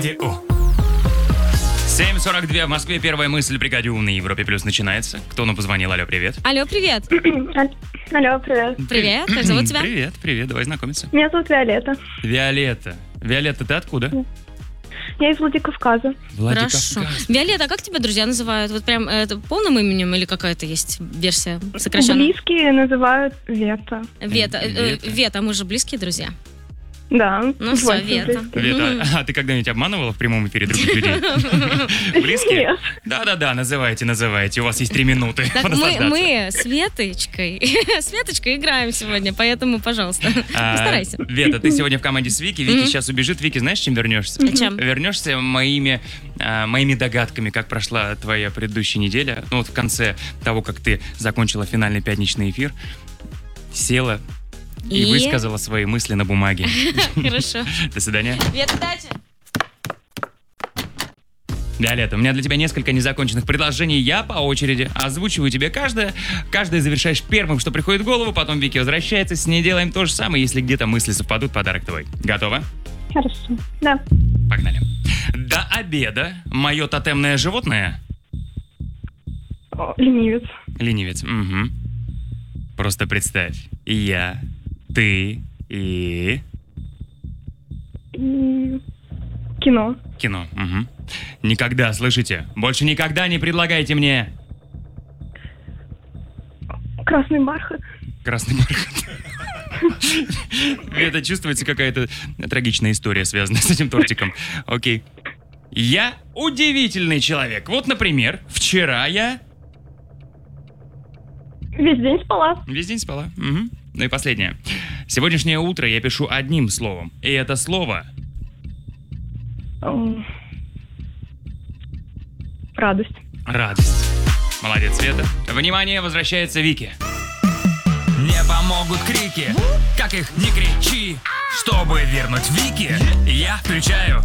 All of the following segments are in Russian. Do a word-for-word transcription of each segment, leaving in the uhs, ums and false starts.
семь сорок два в Москве. Первая мысль бригаде «У» на Европе Плюс начинается. Кто нам позвонил? Алло, привет. Алло, привет. Алло, привет. Привет, как зовут тебя? Привет, привет, давай знакомиться. Меня зовут Виолетта. Виолетта. Виолетта, ты откуда? Я из Владикавказа. Хорошо. Виолетта, а как тебя друзья называют? Вот прям это полным именем или какая-то есть версия сокращенная? Близкие называют Вета. Вета. э, э, Вета. Вета, мы же близкие друзья. Да. Ну все, очень Вета. близкие. Вета, а ты когда-нибудь обманывала в прямом эфире других людей? Близкие? Нет. Да-да-да, называйте, называйте. У вас есть три минуты Так мы, понаслаждаться. мы с Веточкой, с Веточкой играем сегодня, поэтому, пожалуйста, А, постарайся. Вета, ты сегодня в команде с Вики. Вики Мгм. сейчас убежит. Вики, знаешь, чем вернешься? Чем? Вернешься моими, а, моими догадками, как прошла твоя предыдущая неделя. Ну вот в конце того, как ты закончила финальный пятничный эфир, села и, И? высказала свои мысли на бумаге. Хорошо. До свидания. Вета, удачи. Виолетта, у меня для тебя несколько незаконченных предложений. Я по очереди озвучиваю тебе каждое. Каждое завершаешь первым, что приходит в голову. Потом Вики возвращается, с ней делаем то же самое. Если где-то мысли совпадут, подарок твой. Готова? Хорошо. Да. Погнали. До обеда мое тотемное животное... О, ленивец. Ленивец. Угу. Просто представь. Я, ты и... И кино. Кино. Угу. Никогда, слышите? Больше никогда не предлагайте мне... Красный бархат. Красный бархат. Это чувствуется какая-то трагичная история, связанная с этим тортиком. Окей. Я удивительный человек. Вот, например, вчера я... Весь день спала. Весь день спала. Мгм. Ну и последнее. Сегодняшнее утро я пишу одним словом. И это слово... М, Радость. Радость. Молодец, Света. Внимание, возвращается Вики. Не помогут крики, как их не кричи. Чтобы вернуть Вики, я включаю.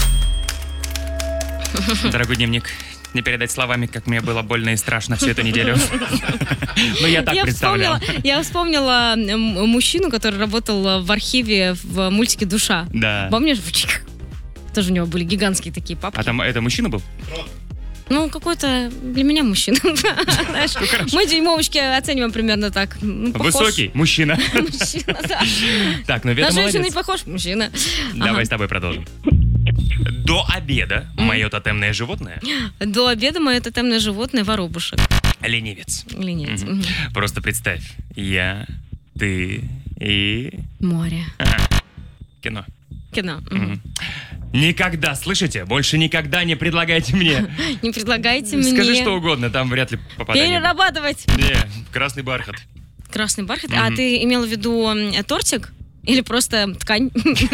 Дорогой дневник, не передать словами, как мне было больно и страшно всю эту неделю. Ну, я так Я представлял. вспомнила, я вспомнила м, мужчину, который работал в архиве в мультике «Душа». Да. Помнишь? Чик. Тоже у него были гигантские такие папки. А там это мужчина был? Ну, какой-то для меня мужчина. Знаешь, мы дюймовочки оцениваем примерно так. Ну, похож. Высокий мужчина. Мужчина, да. Так, ну На Вета женщину не молодец. похож. Мужчина. Давай Ага. с тобой продолжим. До обеда мое тотемное животное До обеда мое тотемное животное — воробушек. ленивец. Или нет? Мгм. Мгм. Просто представь. Я, ты и... Море. Ага. Кино. Кино. Мгм. Мгм. Никогда, слышите? Больше никогда не предлагайте мне. Не предлагайте мне Скажи что угодно, там вряд ли попадание. перерабатывать Не, красный бархат. красный бархат. А Мгм. ты имела в виду м, тортик? Или просто ткань?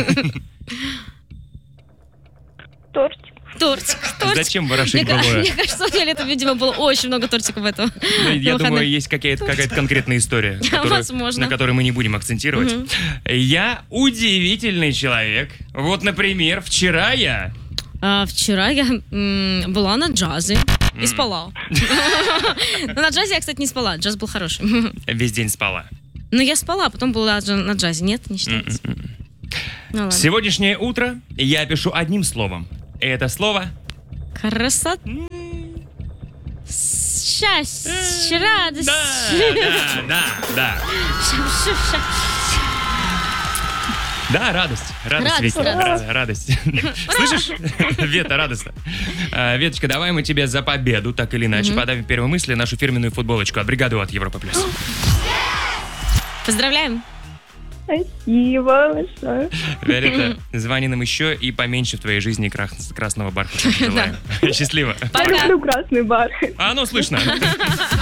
Тортик. Тортик. Тортик. Зачем Мне, ворошить ка- былое? мне кажется, у Виолетты, видимо, было очень много тортиков в этом. Ну, я на думаю, выходных. есть какая-то, какая-то конкретная история, которую- Возможно. на которой мы не будем акцентировать. Мгм. Я удивительный человек. Вот, например, вчера я... А, вчера я м, была на джазе и спала. Но на джазе я, кстати, не спала. Джаз был хороший. Весь день спала. Но я спала, потом была джа- на джазе. Нет, не считается. М-м-м. Ну ладно. Сегодняшнее утро я пишу одним словом. И это слово... Красота. Счастье, радость. Да, да, да, да. Да, радость. Радость, Радость, Витя. радость. Ра- радость. Слышишь? Вета, радостно. А, Веточка, давай мы тебе за победу, так или иначе, подавим первые мысли, нашу фирменную футболочку от бригады от Европа Плюс. Поздравляем. Спасибо большое. Виолетта, звони нам еще и поменьше в твоей жизни крас- красного бархата. Желаем. Счастливо. Я Пока. люблю красный бархат. А, ну слышно.